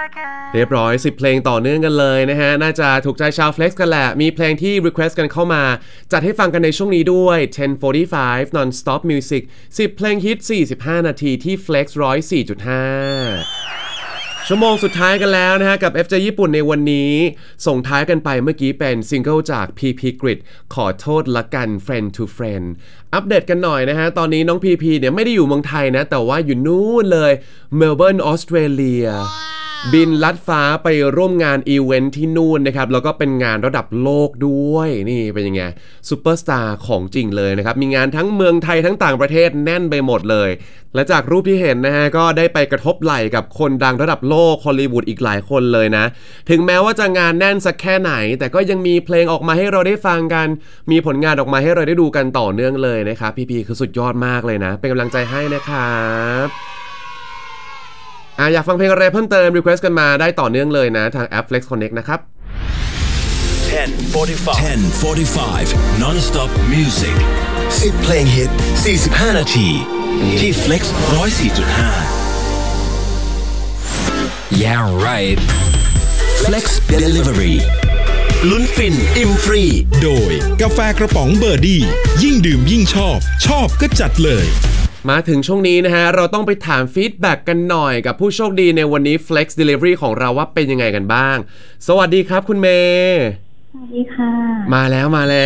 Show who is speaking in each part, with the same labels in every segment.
Speaker 1: เรียบร้อย10เพลงต่อเนื่องกันเลยนะฮะน่าจะถูกใจชาว Flex กันแหละมีเพลงที่ request กันเข้ามาจัดให้ฟังกันในช่วงนี้ด้วย 10:45 non-stop music 10เพลงฮิต45นาทีที่ Flex 104.5ชั่วโมงสุดท้ายกันแล้วนะฮะกับ FJ ญี่ปุ่นในวันนี้ส่งท้ายกันไปเมื่อกี้เป็นซิงเกิลจาก PP Grid ขอโทษละกัน Friend to Friend อัปเดตกันหน่อยนะฮะตอนนี้น้อง PP เนี่ยไม่ได้อยู่เมืองไทยนะแต่ว่าอยู่นู่นเลยเมลเบิร์นออสเตรเลียบินลัดฟ้าไปร่วมงานอีเวนท์ที่นู่นนะครับแล้วก็เป็นงานระดับโลกด้วยนี่เป็นยังไงซุปเปอร์สตาร์ของจริงเลยนะครับมีงานทั้งเมืองไทยทั้งต่างประเทศแน่นไปหมดเลยและจากรูปที่เห็นนะฮะก็ได้ไปกระทบไหล่กับคนดังระดับโลกฮอลลีวูดอีกหลายคนเลยนะถึงแม้ว่าจะงานแน่นสักแค่ไหนแต่ก็ยังมีเพลงออกมาให้เราได้ฟังกันมีผลงานออกมาให้เราได้ดูกันต่อเนื่องเลยนะครับพี่ๆคือสุดยอดมากเลยนะเป็นกำลังใจให้นะครับอยากฟังเพลงอะไรเพิ่มเติม request กันมาได้ต่อเนื่องเลยนะทางแอป Flex Connect นะครับ
Speaker 2: 10:45 non-stop music 10เพลงฮิต45นาทีที่ Flex 104.5 Yeah right Flex Delivery ลุ้นฟินอิ่มฟรี
Speaker 3: โดยกาแฟกระป๋องเบอร์ดี้ยิ่งดื่มยิ่งชอบชอบก็จัดเลย
Speaker 1: มาถึงช่วงนี้นะฮะเราต้องไปถามฟีดแบ็กกันหน่อยกับผู้โชคดีในวันนี้ Flex Delivery ของเราว่าเป็นยังไงกันบ้างสวัสดีครับคุณเมย์
Speaker 4: สวัสดีค่ะ
Speaker 1: มาแล้ว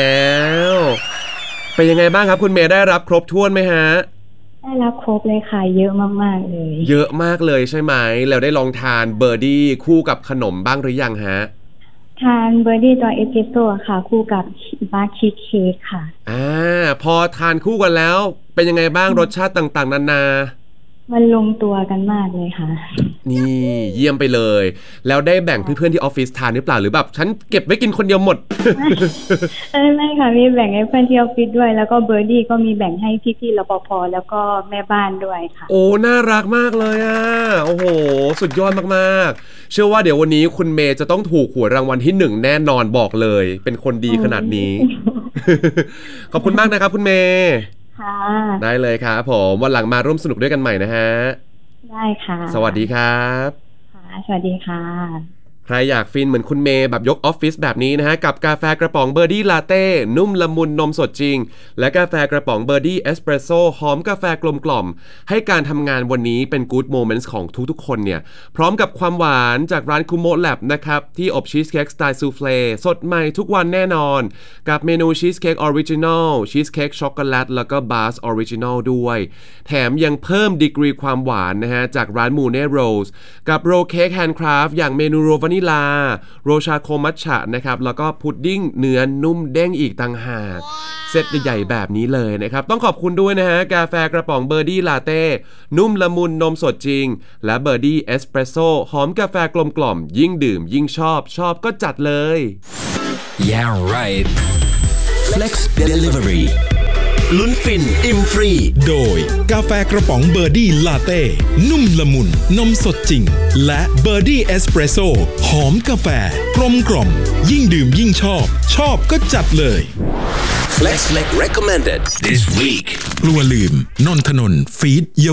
Speaker 1: เป็นยังไงบ้างครับคุณเมย์ได้รับครบถ้วนไหมฮะ
Speaker 4: ได้รับครบเลยค่ะเยอะมากๆเลย
Speaker 1: เยอะมากเลยใช่ไหมแล้วได้ลองทานเบอร์ดี้คู่กับขนมบ้างหรือยังฮะ
Speaker 4: ทานเบอร์ดี้ตัวเอสเปรสโซ่ค่ะคู่กับบาร์ชีสเค้กค่ะ
Speaker 1: พอทานคู่กันแล้วเป็นยังไงบ้างรสชาติต่างๆนานา
Speaker 4: มันลงตัวกันมากเลยค่ะ
Speaker 1: นี่เยี่ยมไปเลยแล้วได้แบ่งเพื่อนๆที่ออฟฟิศทานหรือเปล่าหรือแบบฉันเก็บไว้กินคนเดียวหมด
Speaker 4: ไม่ค่ะมีแบ่งให้เพื่อนที่ออฟฟิศด้วยแล้วก็เบอร์ดี้ก็มีแบ่งให้พี่ๆรปภแล้วก็แม่บ้านด้วยค่ะ
Speaker 1: โอ้น่ารักมากเลยอ่ะโอ้โหสุดยอดมากๆเชื่อว่าเดี๋ยววันนี้คุณเมย์จะต้องถูกหวยรางวัลที่1แน่นอนบอกเลยเป็นคนดีขนาดนี้ ขอบคุณมากนะครับคุณเมย์ได้เลยครับผมวันหลังมาร่วมสนุกด้วยกันใหม่นะฮะ
Speaker 4: ได้ค่ะ
Speaker 1: สวัสดีครับ
Speaker 4: ค่ะสวัสดีค่ะ
Speaker 1: ใครอยากฟินเหมือนคุณเมย์แบบยกออฟฟิศแบบนี้นะฮะกับกาแฟกระป๋องเบอร์ดี้ลาเต้นุ่มละมุนนมสดจริงและกาแฟกระป๋องเบอร์ดี้เอสเปรสโซ่หอมกาแฟกลมกล่อมให้การทำงานวันนี้เป็นกู๊ดโมเมนต์ของทุกๆคนเนี่ยพร้อมกับความหวานจากร้านคุโมะแลบนะครับที่อบชีสเค้กสไตล์ซูเฟลสดใหม่ทุกวันแน่นอนกับเมนูชีสเค้กออริจินอลชีสเค้กช็อกโกแลตแล้วก็บาสออริจินอลด้วยแถมยังเพิ่มดีกรีความหวานนะฮะจากร้านมูเน่โรสกับโรลเค้กแฮนด์คราฟต์อย่างเมนูโรวานิลาโรชาโคมัทฉะนะครับแล้วก็พุดดิ้งเนื้อนุ่มเด้งอีกต่างหากเซตใหญ่ๆแบบนี้เลยนะครับต้องขอบคุณด้วยนะฮะกาแฟกระป๋องเบอร์ดี้ลาเต้นุ่มละมุนนมสดจริงและเบอร์ดี้เอสเปรสโซ่หอมกาแฟกลมกล่อมยิ่งดื่มยิ่งชอบก็จัดเลย
Speaker 2: Yeah right Flex Delivery ลุ้นฟินอิ่มฟรี
Speaker 3: โดยกาแฟกระป๋องเบอร์ดี้ลาเต้นุ่มละมุนนมสดจริงและเบอร์ดี้เอสเปรสโซ่หอมกาแฟกลมกล่อมยิ่งดื่มยิ่งชอบก็จัดเลย
Speaker 2: Flex recommended this week
Speaker 3: กลัวลืมนนทนนท์ฟีด